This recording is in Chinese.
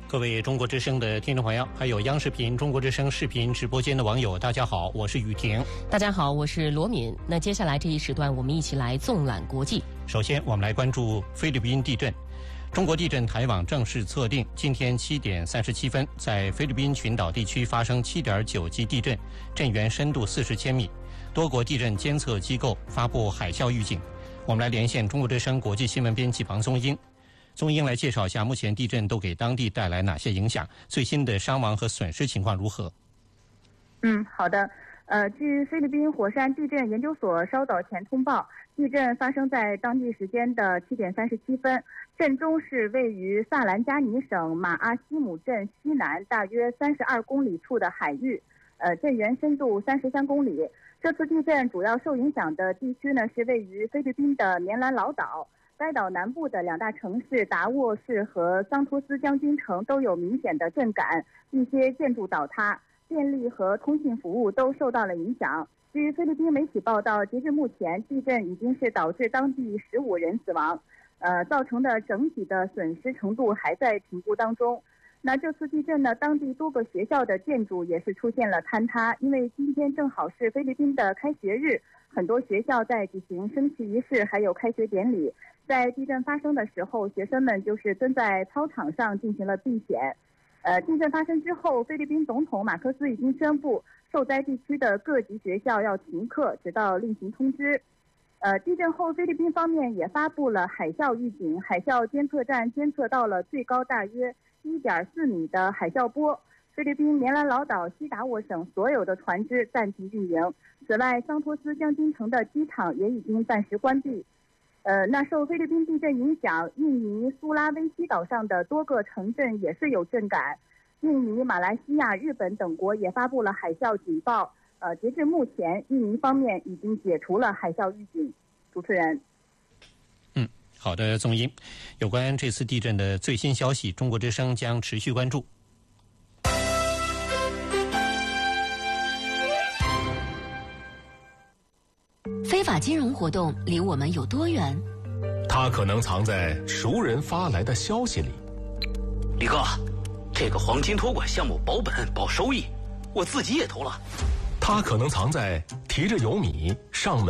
各位中国之声的听众朋友，还有央视频中国之声视频直播间的网友，大家好，我是雨婷。 大家好，我是罗敏。那接下来这一时段，我们一起来纵览国际。 首先，我们来关注菲律宾地震。中国地震台网正式测定，今天7点37分，在菲律宾群岛地区发生7.9级地震，震源深度40千米。多国地震监测机构发布海啸预警。我们来连线中国之声国际新闻编辑庞松英。宗英来介绍一下目前地震都给当地带来哪些影响，最新的伤亡和损失情况如何？ 好的。据菲律宾火山地震研究所稍早前通报，地震发生在当地时间的7点37分，震中是位于萨兰加尼省马阿西姆镇西南大约32公里处的海域，震源深度33公里。这次地震主要受影响的地区呢是位于菲律宾的棉兰老岛。该岛南部的2大城市达沃市和桑托斯将军城都有明显的震感，一些建筑倒塌，电力和通信服务都受到了影响。据菲律宾媒体报道，截至目前，地震已经是导致当地15人死亡，造成的整体的损失程度还在评估当中。那这次地震呢，当地多个学校的建筑也是出现了坍塌，因为今天正好是菲律宾的开学日，很多学校在举行升旗仪式，还有开学典礼。在地震发生的时候，学生们就是蹲在操场上进行了避险。地震发生之后，菲律宾总统马克思已经宣布，受灾地区的各级学校要停课，直到另行通知。地震后，菲律宾方面也发布了海啸预警，海啸监测站监测到了最高大约1.4米的海啸波。菲律宾棉兰老岛西达沃省所有的船只暂停运营。此外，桑托斯将军城的机场也已经暂时关闭。那受菲律宾地震影响，印尼苏拉威西岛上的多个城镇也是有震感。印尼、马来西亚、日本等国也发布了海啸警报。截至目前，印尼方面已经解除了海啸预警。主持人。 好的，宗英，有关这次地震的最新消息，中国之声将持续关注。 非法金融活动离我们有多远？ 它可能藏在熟人发来的消息里。 李哥，这个黄金托管项目保本保收益，我自己也投了。 它可能藏在提着油米上门